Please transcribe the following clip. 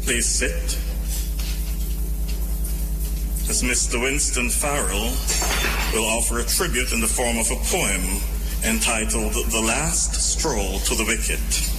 Please sit. As Mr. Winston Farrell will offer a tribute in the form of a poem entitled The Last Stroll to the Wicket.